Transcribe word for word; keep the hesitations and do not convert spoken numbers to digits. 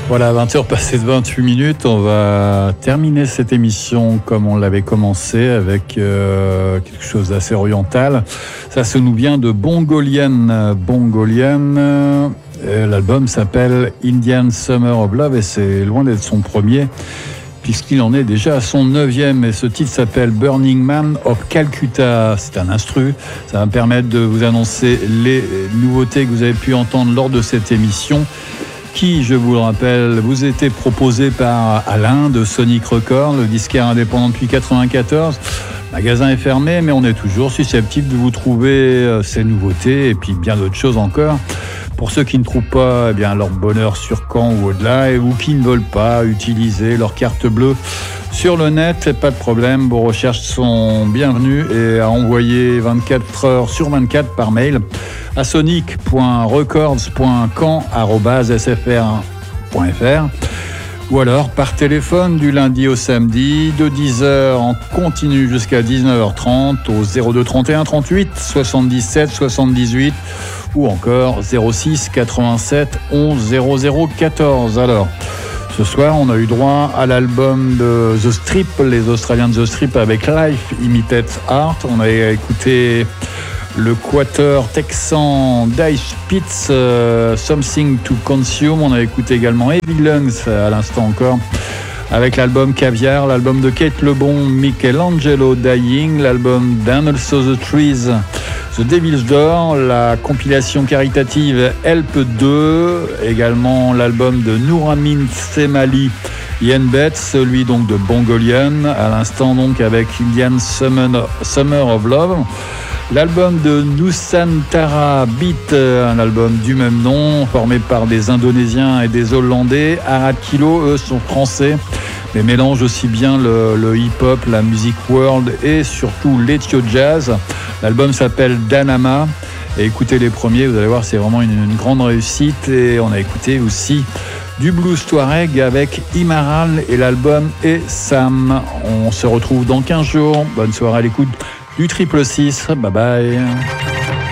Voilà, vingt heures passées de vingt-huit minutes, on va terminer cette émission comme on l'avait commencé avec euh, quelque chose d'assez oriental. Ça se nous vient de Bongolian. Bongolian, euh, l'album s'appelle Indian Summer of Love et c'est loin d'être son premier, puisqu'il en est déjà à son neuvième. Et ce titre s'appelle Burning Man of Calcutta. C'est un instru. Ça va me permettre de vous annoncer les nouveautés que vous avez pu entendre lors de cette émission, qui, je vous le rappelle, vous était proposé par Alain de Sonic Records, le disquaire indépendant depuis quatre-vingt-quatorze. Le magasin est fermé, mais on est toujours susceptible de vous trouver ces nouveautés et puis bien d'autres choses encore. Pour ceux qui ne trouvent pas eh bien, leur bonheur sur Caen ou au-delà, et ou qui ne veulent pas utiliser leur carte bleue sur le net, pas de problème, vos recherches sont bienvenues et à envoyer vingt-quatre heures sur vingt-quatre par mail à sonic point records point caen arobase s f r point f r ou alors par téléphone du lundi au samedi de dix heures en continu jusqu'à dix-neuf heures trente au zéro deux trente et un trente-huit soixante-dix-sept soixante-dix-huit ou encore zéro six quatre-vingt-sept onze zéro zéro quatorze. Alors, ce soir, on a eu droit à l'album de The Strip, les Australiens de The Strip avec Life Imitates Art. On a écouté le quatuor texan Dice Spitz, uh, Something to Consume. On a écouté également Heavy Lungs à l'instant encore avec l'album Caviar, l'album de Kate Lebon, Michelangelo Dying, l'album d'An Also the Trees, The Devil's Door, la compilation caritative Help deux, également l'album de Nouramin Semali, Yenbet, celui donc de Bongolian, à l'instant donc avec Indian Summer, Summer of Love, l'album de Nusantara Beat, un album du même nom, formé par des Indonésiens et des Hollandais. Arad Kilo, eux, sont français, mais mélangent aussi bien le, le hip-hop, la musique world et surtout l'ethio jazz. L'album s'appelle Danama. Et écoutez les premiers, vous allez voir, c'est vraiment une, une grande réussite. Et on a écouté aussi du blues touareg avec Imaral et l'album et Sam. On se retrouve dans quinze jours. Bonne soirée à l'écoute du Triple Six. Bye bye.